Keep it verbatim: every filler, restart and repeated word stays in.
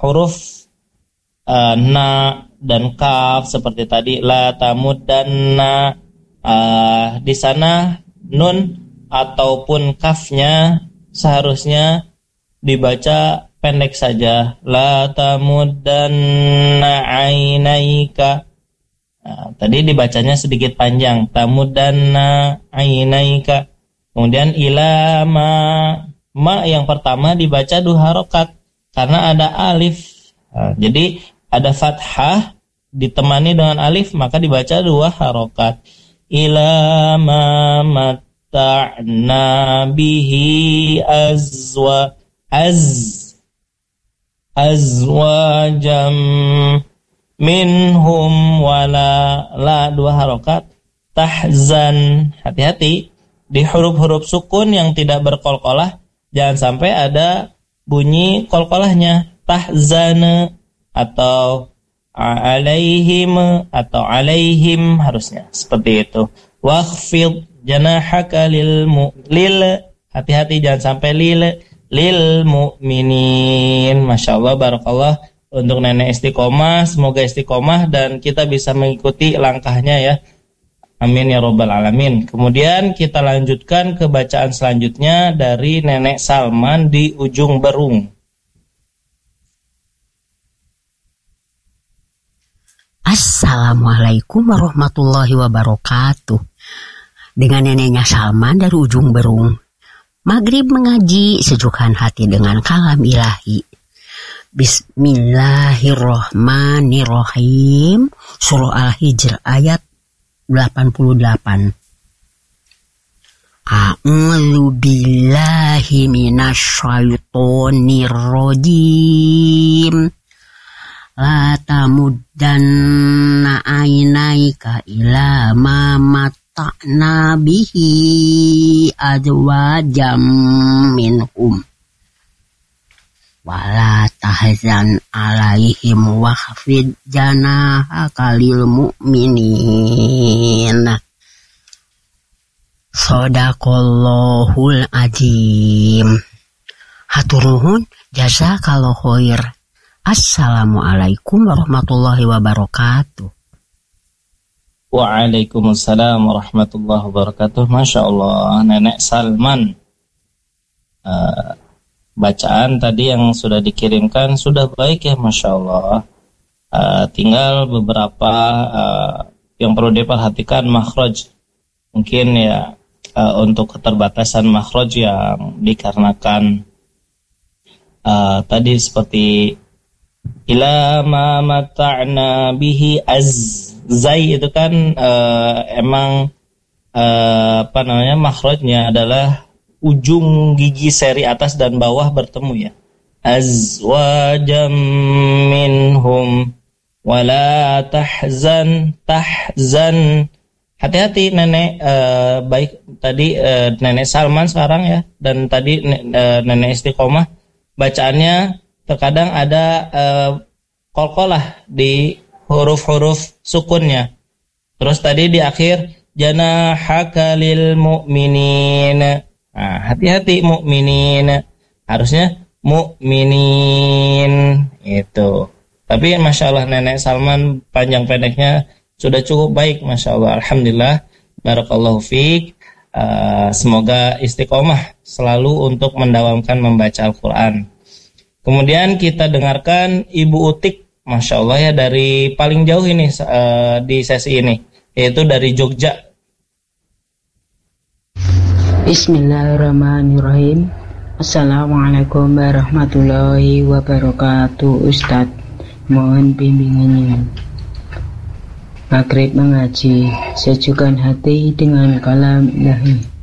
huruf uh, na dan kaf seperti tadi la tamuddanna. Uh, di sana nun ataupun kafnya seharusnya dibaca pendek saja, la tamuddanna ainaika. Nah, tadi dibacanya sedikit panjang, tamuddanna ainaika. Kemudian ila ma, ma yang pertama dibaca dua harokat karena ada alif. Nah, jadi ada fathah ditemani dengan alif, maka dibaca dua harokat. Ila ma matta'na bihi azwa az azwajam minhum wala la dua harokat tahzan. Hati-hati di huruf-huruf sukun yang tidak berkolkolah, jangan sampai ada bunyi kolkolahnya, tahzan atau alaihim atau alaihim, harusnya seperti itu. Wakhfid janahaka lil lil, hati-hati jangan sampai lil lil mu'minin. Masya Allah, barakallah untuk nenek istiqomah, semoga istiqomah dan kita bisa mengikuti langkahnya ya. Amin ya robbal alamin. Kemudian kita lanjutkan ke bacaan selanjutnya dari Nenek Salman di Ujung Berung. Assalamualaikum warahmatullahi wabarakatuh. Dengan neneknya Salman dari Ujung Berung. Maghrib mengaji, sejukkan hati dengan kalam ilahi. Bismillahirrahmanirrahim. Surah Al-Hijr ayat delapan puluh delapan. A'udzu billahi minasyaitonir rajim. La tamuddanna ainaika ila ma matta'na bihi azwajam minhum wala tahzan alaihim wakhfid janahaka lil mu'minin. Shadaqallahul azim. Hatur nuhun, jazakallahu khair. Assalamualaikum warahmatullahi wabarakatuh. Waalaikumsalam warahmatullahi wabarakatuh. Masya Allah, Nenek Salman. Uh, bacaan tadi yang sudah dikirimkan sudah baik ya, Masya Allah. Uh, tinggal beberapa uh, yang perlu diperhatikan makhraj. Mungkin ya uh, untuk keterbatasan makhraj yang dikarenakan uh, tadi seperti ila ma mata'na bihi az zai itu kan uh, emang uh, apa namanya makhrajnya adalah ujung gigi seri atas dan bawah bertemu ya. Azwajam minhum wala tahzan tahzan. Hati-hati nenek uh, baik tadi uh, Nenek Salman sekarang ya, dan tadi uh, Nenek Istiqomah bacaannya terkadang ada uh, kolkolah di huruf-huruf sukunnya. Terus tadi di akhir janahaka lil mu'minin. Nah, hati-hati mu'minin. Harusnya mu'minin itu. Tapi Masya Allah Nenek Salman panjang pendeknya sudah cukup baik, Masya Allah. Alhamdulillah, barakallahu fiik. Uh, semoga istiqomah selalu untuk mendawamkan membaca Al-Quran. Kemudian kita dengarkan Ibu Utik, Masya Allah ya, dari paling jauh ini uh, di sesi ini, yaitu dari Jogja. Bismillahirrahmanirrahim. Assalamualaikum warahmatullahi wabarakatuh. Ustadz, mohon bimbingannya. Maghrib mengaji, sejukkan hati dengan kalam ilahi.